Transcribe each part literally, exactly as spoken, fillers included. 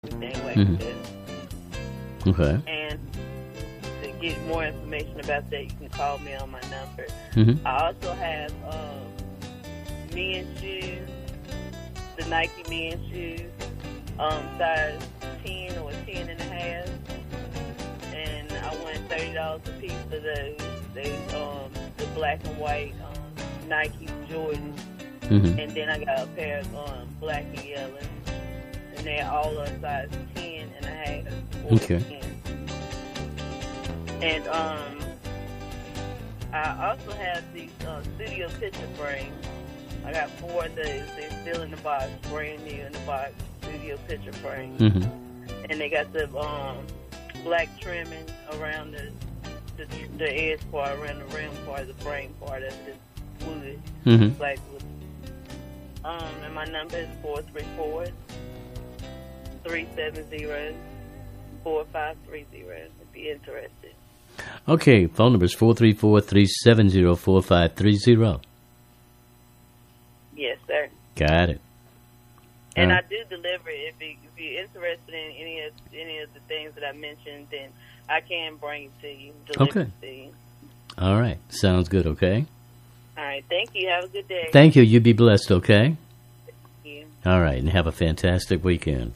everything like Mm-hmm. this. Okay. And to get more information about that, you can call me on my number. Mm-hmm. I also have um, men's shoes, the Nike men's shoes, um, size ten or ten and a half. And I want thirty dollars a piece for those. They, um, the black and white um, Nike Jordan. Mm-hmm. And then I got a pair of um, black and yellow. And they're all are size ten and a half. Or Okay. ten. And um, I also have these uh, studio picture frames. I got four of those. They're still in the box, brand new in the box, studio picture frames. Mm-hmm. And they got the um, black trimming around the, the the edge part, around the rim part, the frame part of the wood, Mm-hmm. black wood. Um, and my number is four three four, three seven zero, four five three zero if you're interested. Okay, phone number is four three four, three seven zero, four five three zero. Yes, sir. Got it. And Uh, I do deliver. If, you, if you're interested in any of any of the things that I mentioned, then I can bring it to you. Deliver Okay. it to you. All right. Sounds good, okay? All right. Thank you. Have a good day. Thank you. You be blessed, okay? Thank you. All right, and have a fantastic weekend.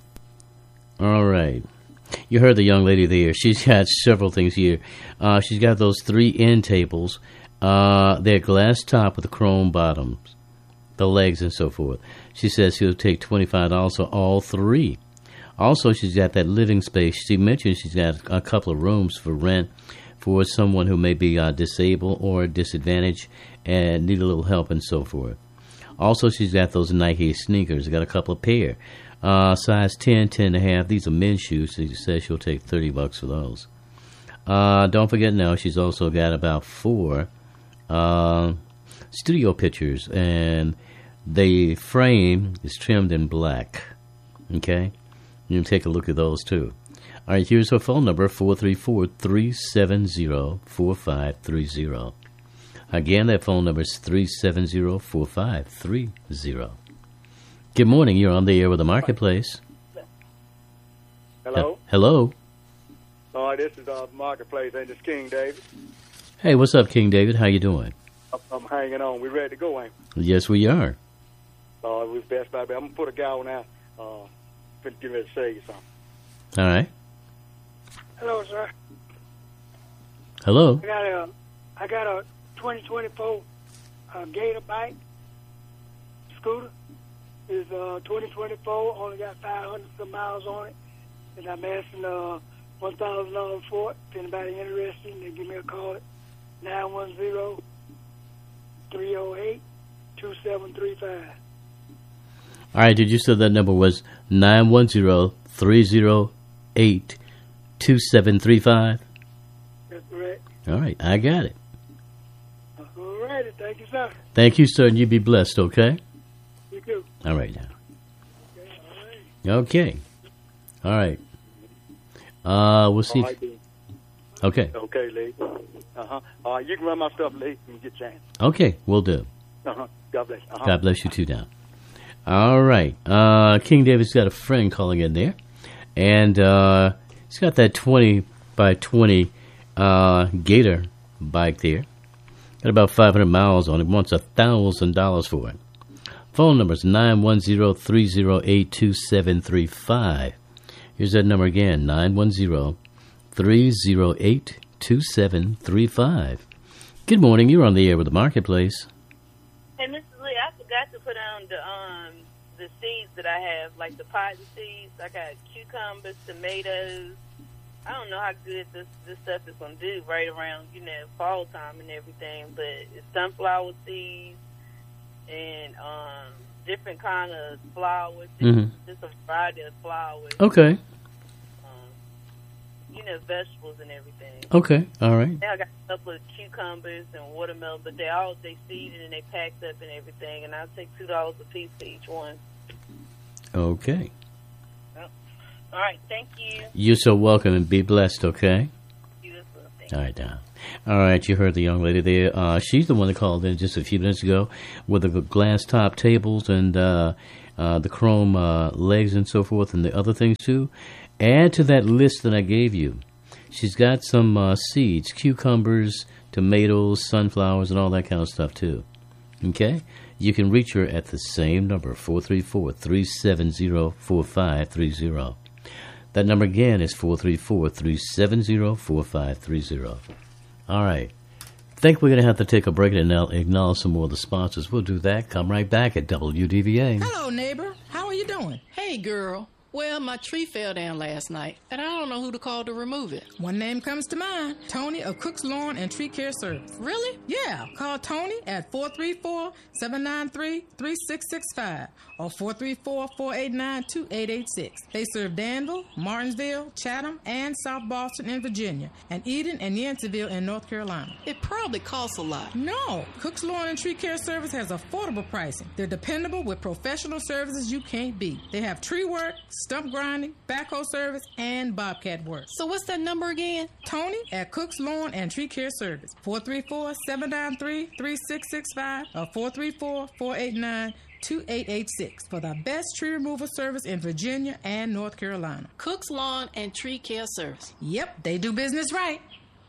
All right. You heard the young lady there. She's got several things here. Uh, she's got those three end tables. Uh, they're glass top with the chrome bottoms, the legs and so forth. She says she'll take twenty-five dollars for all three. Also, she's got that living space. She mentioned she's got a couple of rooms for rent for someone who may be uh, disabled or disadvantaged and need a little help and so forth. Also, she's got those Nike sneakers. Got a couple of pair. Uh, size ten, ten and a half. These are men's shoes. She says she'll take thirty bucks for those. Uh, don't forget now, she's also got about four uh, studio pictures, and the frame is trimmed in black. Okay? You can take a look at those, too. All right, here's her phone number, four three four, three seven zero, four five three zero. Again, that phone number is three seven zero, four five three zero. Good morning. You're on the air with the Marketplace. Hello? Uh, hello. All right, this is uh, Marketplace, and it's King David. Hey, what's up, King David? How you doing? I'm, I'm hanging on. We ready to go, ain't we? Yes, we are. Uh, we best by. I'm gonna put a guy on now. Uh, finna get ready to say you something. All right. Hello, sir. Hello. I got a, I got a twenty twenty-four uh, Gator bike scooter. It's uh, twenty twenty-four. Only got five hundred some miles on it, and I'm asking uh, one thousand dollars for it. If anybody interested, they give me a call at nine one zero, three zero eight, two seven three five. All right. Did you say that number was nine one zero, three zero eight, two seven three five? That's correct. All right. I got it. All righty. Thank you, sir. Thank you, sir, and you be blessed, okay? You too. All right, now. Okay. All right. Okay. All right. Uh, we'll see. All right, then. Okay. Okay, Lee. Uh-huh. All right, you can run my stuff, Lee, when you get a chance. Okay, we'll do. Uh-huh. God bless. Uh-huh. God bless you too, now. All right. Uh, King David's got a friend calling in there, and uh, he's got that twenty by twenty uh, Gator bike there. Got about five hundred miles on it. Wants one thousand dollars for it. Phone number is nine one zero, three zero eight, two seven three five. Here's that number again, nine one zero, three zero eight, two seven three five. Good morning. You're on the air with the Marketplace. Hey, Missus Lee, I forgot to put on the um the seeds that I have, like the potting seeds. I got cucumbers, tomatoes. I don't know how good this this stuff is gonna do right around, you know, fall time and everything, but it's sunflower seeds and um different kind of flowers, Mhm. just a variety of flowers. Okay. Um, you know, vegetables and everything. Okay. All right. Now I got a couple of cucumbers and watermelon, but they all they seeded and they packed up and everything, and I'll take two dollars a piece for each one. Okay. All right, thank you. You're so welcome, and be blessed, okay? You as well. Thank All right, now. All right, you heard the young lady there. Uh, she's the one that called in just a few minutes ago with the glass top tables and uh, uh, the chrome uh, legs and so forth, and the other things too. Add to that list that I gave you. She's got some uh, seeds, cucumbers, tomatoes, sunflowers, and all that kind of stuff too. Okay? You can reach her at the same number, four three four, three seven zero, four five three zero. That number again is four three four, three seven zero, four five three zero. All right. I think we're going to have to take a break and acknowledge some more of the sponsors. We'll do that. Come right back at W D V A. Hello, neighbor. How are you doing? Hey, girl. Well, my tree fell down last night, and I don't know who to call to remove it. One name comes to mind. Tony of Cook's Lawn and Tree Care Service. Really? Yeah. Call Tony at four three four, seven nine three, three six six five or four three four, four eight nine, two eight eight six. They serve Danville, Martinsville, Chatham, and South Boston in Virginia, and Eden and Yanceyville in North Carolina. It probably costs a lot. No. Cook's Lawn and Tree Care Service has affordable pricing. They're dependable with professional services you can't beat. They have tree work, stump grinding, backhoe service, and bobcat work. So what's that number again? Tony at Cook's Lawn and Tree Care Service. four three four, seven nine three, three six six five or four three four, four eight nine, two eight eight six for the best tree removal service in Virginia and North Carolina. Cook's Lawn and Tree Care Service. Yep, they do business right.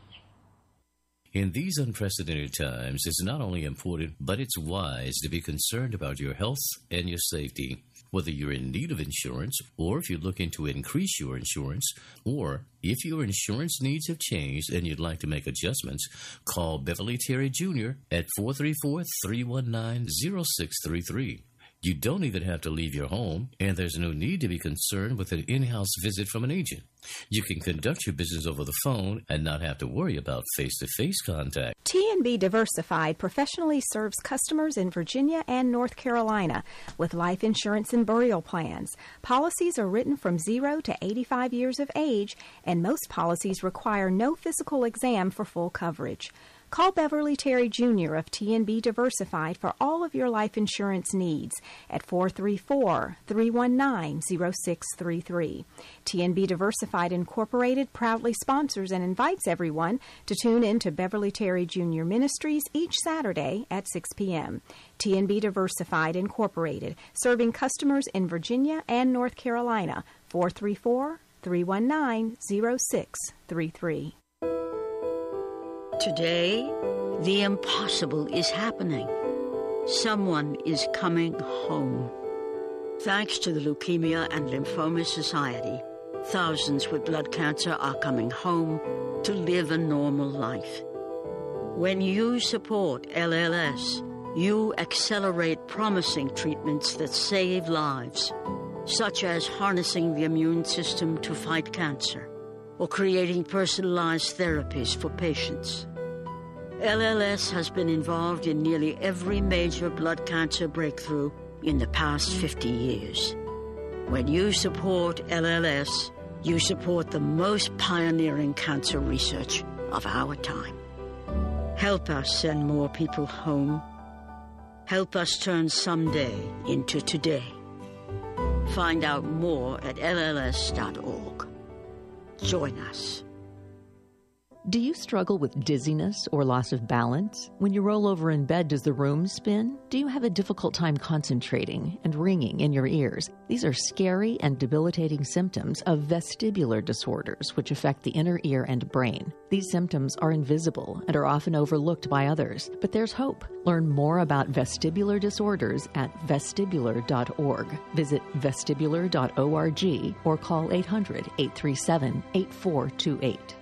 In these unprecedented times, it's not only important, but it's wise to be concerned about your health and your safety. Whether you're in need of insurance, or if you're looking to increase your insurance, or if your insurance needs have changed and you'd like to make adjustments, call Beverly Terry Junior at four three four, three one nine, zero six three three. You don't even have to leave your home, and there's no need to be concerned with an in-house visit from an agent. You can conduct your business over the phone and not have to worry about face-to-face contact. T and B Diversified professionally serves customers in Virginia and North Carolina with life insurance and burial plans. Policies are written from zero to eighty-five years of age, and most policies require no physical exam for full coverage. Call Beverly Terry Junior of T and B Diversified for all of your life insurance needs at four three four, three one nine, zero six three three. T and B Diversified Incorporated proudly sponsors and invites everyone to tune in to Beverly Terry Junior Ministries each Saturday at six p.m. T and B Diversified Incorporated, serving customers in Virginia and North Carolina, four three four, three one nine, zero six three three. Today, the impossible is happening. Someone is coming home. Thanks to the Leukemia and Lymphoma Society, thousands with blood cancer are coming home to live a normal life. When you support L L S, you accelerate promising treatments that save lives, such as harnessing the immune system to fight cancer or creating personalized therapies for patients. L L S has been involved in nearly every major blood cancer breakthrough in the past fifty years. When you support L L S, you support the most pioneering cancer research of our time. Help us send more people home. Help us turn someday into today. Find out more at L L S dot org. Join us. Do you struggle with dizziness or loss of balance? When you roll over in bed, does the room spin? Do you have a difficult time concentrating and ringing in your ears? These are scary and debilitating symptoms of vestibular disorders, which affect the inner ear and brain. These symptoms are invisible and are often overlooked by others, but there's hope. Learn more about vestibular disorders at vestibular dot org. Visit vestibular dot org or call eight hundred, eight three seven, eight four two eight.